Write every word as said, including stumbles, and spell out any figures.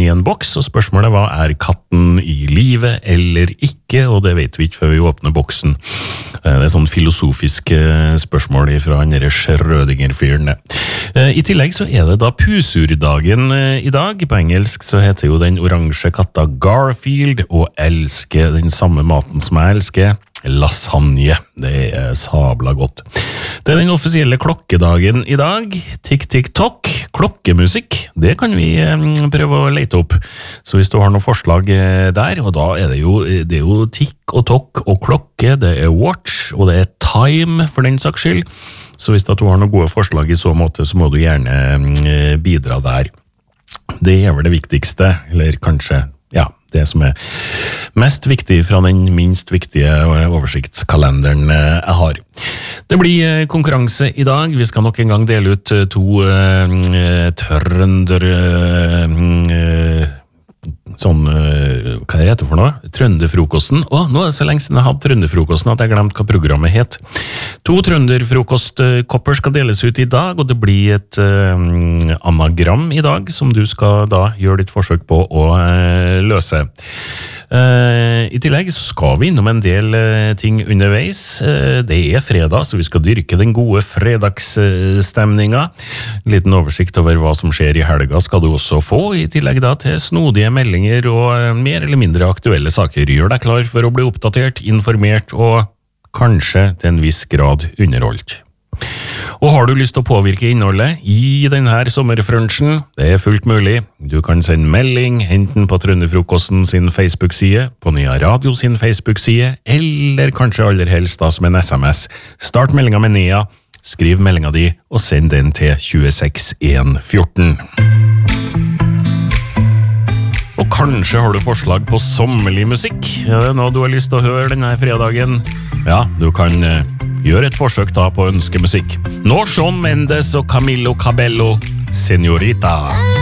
i en boks, og spørsmålet var, er katten i live eller ikke? Og det vet vi ikke før vi åpner boksen. Det er sånn filosofisk spørsmål fra han der Schrödinger-fyren. I tillegg så er det da pusurdagen i dag. På engelsk så heter jo den oransje katta Garfield, og elsker den samme maten som jeg elsker. Lasagne, det er sabla godt. Det er den offisielle klokkedagen i dag. Tikk-tikk-tokk, klokkemusikk, det kan vi prøve å lete opp. Så hvis du har noen forslag der, og da er det jo, det er jo tikk og tokk og klokke, det er watch, og det er time for den saks skyld. Så hvis du har noen gode forslag i så måte, så må du gjerne bidra der. Det er vel det viktigste, eller kanskje, ja, det som er mest viktig fra den minst viktige oversiktskalenderen jeg har. Det blir konkurranse i dag. Vi skal nok en gang dele ut to uh, trønder... Uh, sånn, uh, hva heter det for noe? Trønderfrokosten. Å, nå er det så lenge siden jeg hadde Trønderfrokosten at jeg glemte hva programmet het. To Trønderfrokostkopper skal deles ut i dag, og det blir et uh, anagram i dag, som du skal da gjøre ditt forsøk på å uh, løse. Uh, I tillegg så skal vi innom en del uh, ting underveis. Uh, det er fredag, så vi skal dyrke den gode fredagsstemninga. Liten oversikt over hva som skjer i helga skal du også få, i tillegg da til snodige meldinger og uh, mer eller mindre aktuelle saker. Gjør deg klar for å bli oppdatert, informert og kanskje til en viss grad underholdt. Og har du lyst til å påvirke innholdet i denne sommerfrunchen? Det er fullt mulig. Du kan sende melding, enten på Trønderfrokosten sin Facebook-side, på Nya Radio sin Facebook-side, eller kanskje aller helst da som en S M S. Start meldinga med Nea, skriv meldinga di, og send den til tjueseks en fjorten. Og kanskje har du forslag på sommerlig musikk? Er det noe du har lyst til å høre denne fredagen? Ja, du kan uh, gjøre et forsøk da på ønskemusikk. Nå Shawn Mendes og Camilo Cabello, Señorita.